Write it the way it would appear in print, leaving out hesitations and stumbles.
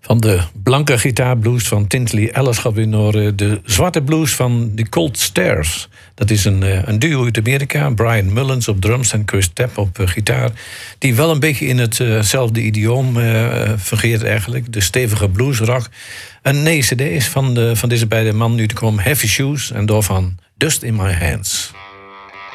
Van de blanke gitaarblues van Tinsley Ellis gaat weer naar de zwarte blues van The Cold Stairs. Dat is een duo uit Amerika. Brian Mullins op drums en Chris Tapp op gitaar. Die wel een beetje in hetzelfde idioom fungeert eigenlijk. De stevige bluesrock. Een nieuwe cd is van deze beide mannen nu te komen. Heavy Shoes en daarvan Dust in My Hands.